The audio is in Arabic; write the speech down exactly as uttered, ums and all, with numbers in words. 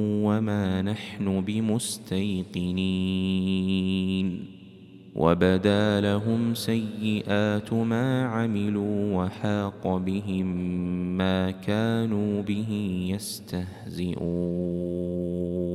وما نحن بمستيقنين وبدا لهم سيئات ما عملوا وحاق بهم ما كانوا به يستهزئون